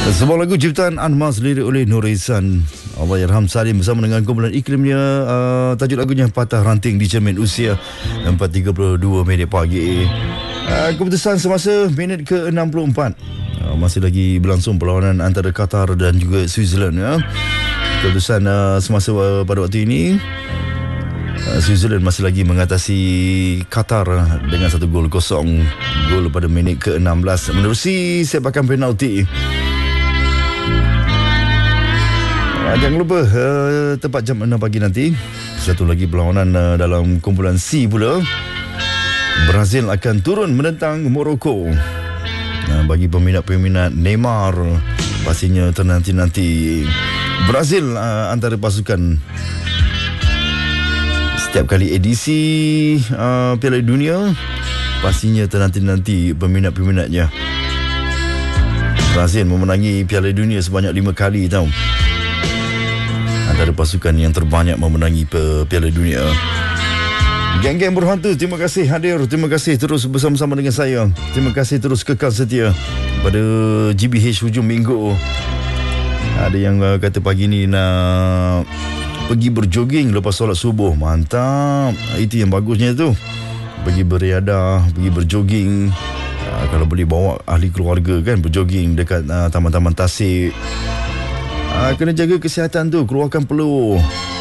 Sebuah lagu ciptaan Anmas, lirik oleh Nur Ihsan, Allahyarham Salim, bersama dengan kumpulan iklimnya. Tajuk lagunya Patah Ranting di Cermin Usia, 4.32 minit pagi. Keputusan semasa minit ke-64. Masih lagi berlangsung perlawanan antara Qatar dan juga Switzerland, ya. Keputusan semasa pada waktu ini, Switzerland masih lagi mengatasi Qatar dengan 1-0. Gol pada minit ke-16 menerusi sepakan penalti. Jangan lupa tepat jam 6 pagi nanti, satu lagi perlawanan dalam kumpulan C pula. Brazil akan turun menentang Morocco. Bagi peminat-peminat Neymar, pastinya ternanti-nanti. Brazil antara pasukan setiap kali edisi Piala Dunia, pastinya ternanti-nanti peminat-peminatnya. Brazil memenangi Piala Dunia sebanyak 5 kali, tahu. Antara pasukan yang terbanyak memenangi Piala Dunia. Geng-geng berhantu, terima kasih hadir. Terima kasih terus bersama-sama dengan saya. Terima kasih terus kekal setia pada GBH hujung minggu. Ada yang kata pagi ni nak pergi berjoging lepas solat subuh. Mantap. Itu yang bagusnya tu. Pergi beriadah, pergi berjoging. Kalau boleh bawa ahli keluarga kan berjoging dekat taman-taman tasik. Kena jaga kesihatan tu, keluarkan peluh.